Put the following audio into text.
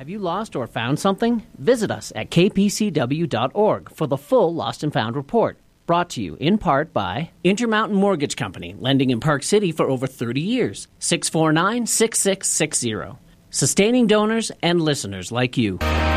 Have you lost or found something? Visit us at kpcw.org for the full Lost and Found report. Brought to you in part by Intermountain Mortgage Company, lending in Park City for over 30 years. 649-6660. Sustaining donors and listeners like you.